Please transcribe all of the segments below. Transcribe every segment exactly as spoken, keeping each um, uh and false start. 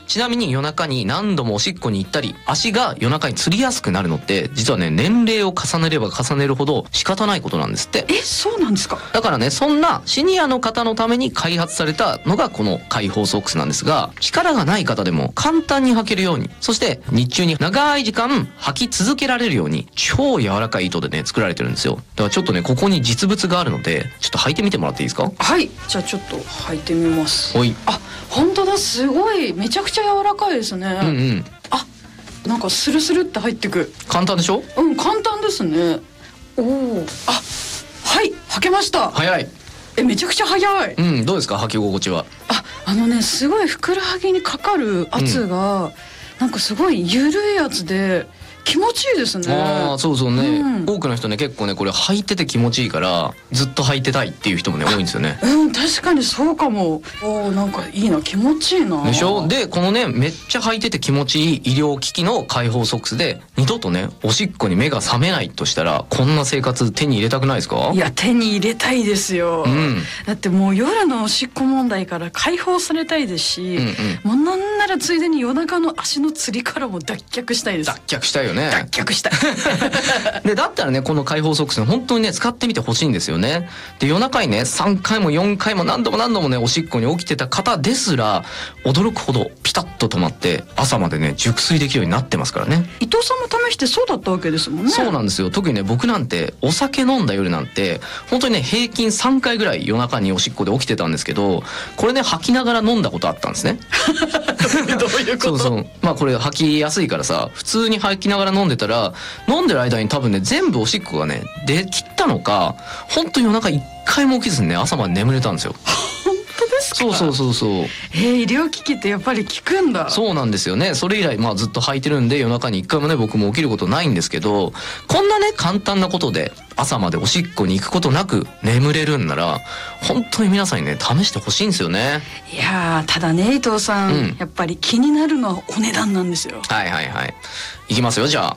ちなみに夜中に何度もおしっこに行ったり足が夜中につりやすくなるのって実はね年齢を重ねれば重ねるほど仕方ないことなんですって。 え、そうなんですか。 だからねそんなシニアの方のために開発されたのがこの開放ソックスなんですが、力がない方でも簡単に履けるように、そして日中に長い時間履き続けられるように超柔らかい糸でね作られてるんですよ。だからちょっとねここに実物があるのでちょっと履いてみてもらっていいですか。 はい、じゃあちょっと履いてみます。 はい。 あ、本当だ、すごいめちゃくちゃ柔らかいですね。 うんうん。 あ、なんかスルスルって入ってく。 簡単でしょ。 うん、簡単ですね。おお、あ、はい、履けました。 早い。 え、めちゃくちゃ早い。 うん、どうですか履き心地は。 あ、あのね、すごいふくらはぎにかかる圧が、うん、なんかすごい緩いやつで気持ちいいですね。 ああ、そうそうね、うん、多くの人ね結構ねこれ履いてて気持ちいいからずっと履いてたいっていう人もね多いんですよね。 うん、確かにそうかも。おー、なんかいいな、気持ちいいな。 でしょ。でこのねめっちゃ履いてて気持ちいい医療機器の開放ソックスで二度とねおしっこに目が覚めないとしたらこんな生活手に入れたくないですか。 いや、手に入れたいですよ、うん、だってもう夜のおしっこ問題から解放されたいですし、うんうん、もうなんならついでに夜中の足のつりからも脱却したいです。 脱却したいよね。 脱却したいでだったらねこの開放ソックス本当にね使ってみてほしいんですよね。で夜中にねさんかいもよんかいも何度も何度もねおしっこに起きてた方ですら驚くほどピタッと止まって朝までね熟睡できるようになってますからね。 伊藤さんも試してそうだったわけですもんね。 そうなんですよ。特にね僕なんてお酒飲んだ夜なんて本当にね平均さんかいぐらい夜中におしっこで起きてたんですけど、これね吐きながら飲んだことあったんですね。 どういうこと。 そうそう、まあこれ吐きやすいからさ普通に吐きながら飲んでたら飲んでる間に多分ね全部おしっこがね出きったのか本当に夜中一回も起きずにね朝まで眠れたんですよ。 本当ですか。 そうそうそうそう。 えー、医療機器ってやっぱり効くんだ。 そうなんですよね。それ以来まあずっと履いてるんで夜中に一回もね僕も起きることないんですけど、こんなね簡単なことで朝までおしっこに行くことなく眠れるんなら本当に皆さんにね試してほしいんですよね。 いやー、ただね伊藤さん、うん、やっぱり気になるのはお値段なんですよ。 はいはいはい。いきますよじゃあ。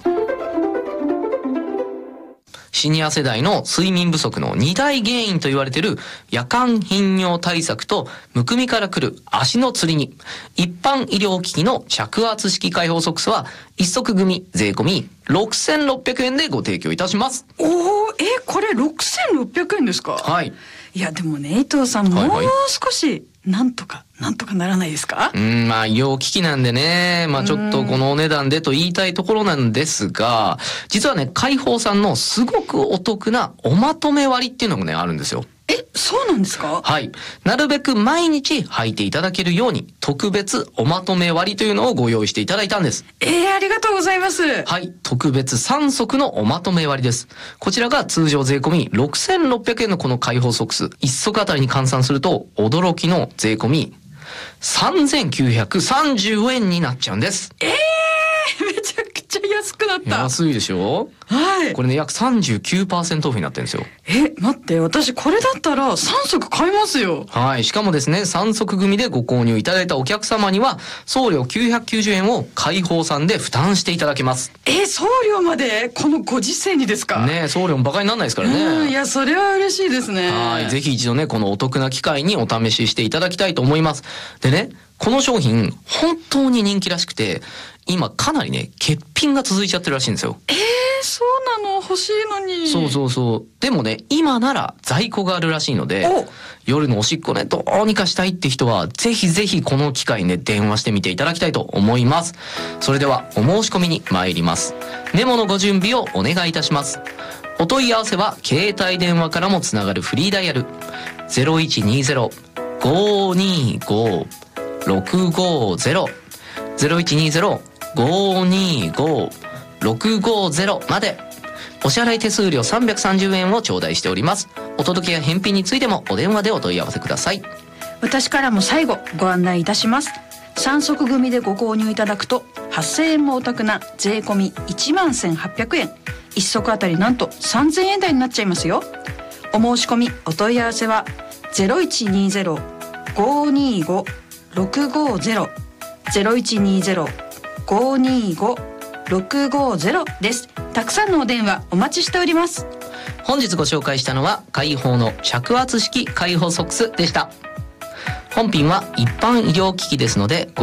シニア世代の睡眠不足の二大原因と言われている夜間頻尿対策とむくみからくる足のつりに一般医療機器の着圧式開放ソックスは一足組税込みろくせんろっぴゃくえんでご提供いたします。 おー、え、これろくせんろっぴゃくえんですか。 はい。 いやでもね伊藤さん、もう少しなんとかなんとかならないですか。 うん、まあ医療機器なんでね、まあちょっとこのお値段でと言いたいところなんですが、実はね開放さんのすごくお得なおまとめ割っていうのがねあるんですよ。 え、そうなんですか。 はい。なるべく毎日履いていただけるように特別おまとめ割というのをご用意していただいたんです。 えー、ありがとうございます。 はい。特別さん足のおまとめ割です。こちらが通常税込みろくせんろっぴゃくえんのこの開放ソックスいっ足あたりに換算すると驚きの税込みさんぜんきゅうひゃくさんじゅうえんになっちゃうんです。 えー、めちゃくちゃ安くなった。 安いでしょ。 はい。 これね約 さんじゅうきゅうパーセント オフになってるんですよ。 え、待って、私これだったらさん足買いますよ。 はい。しかもですねさん足組でご購入いただいたお客様には送料きゅうひゃくきゅうじゅうえんを開放さんで負担していただけます。 え、送料までこのご時世にですか。 ね、送料もバカにならないですからね。 うん、いやそれは嬉しいですね。 はい。ぜひ一度ねこのお得な機会にお試ししていただきたいと思います。でねこの商品本当に人気らしくて今かなりね欠品が続いちゃってるらしいんですよ。 えー、そうなの。欲しいのに。 そうそうそう。でもね今なら在庫があるらしいので夜のおしっこねどうにかしたいって人はぜひぜひこの機会にね電話してみていただきたいと思います。それではお申し込みに参ります。メモのご準備をお願いいたします。お問い合わせは携帯電話からもつながるフリーダイヤル ゼロいちにゼロ ごーにーごー ろくごーゼロ ゼロいちにゼロ ごーにーごー ろくごーゼロまで。お支払い手数料さんびゃくさんじゅうえんを頂戴しております。お届けや返品についてもお電話でお問い合わせください。 私からも最後ご案内いたします。さん足組でご購入いただくとはっせんえんもお得な税込みいちまんせんはっぴゃくえん、いっ足あたりなんとさんぜんえん台になっちゃいますよ。お申し込みお問い合わせは ゼロいちにゼロ ごーにーご ろくごーゼロ ゼロいちにゼロ ごーにーご ろくごーゼロ です。たくさんのお電話お待ちしております。 本日ご紹介したのは開放の着圧式開放ソックスでした。本品は一般医療機器ですので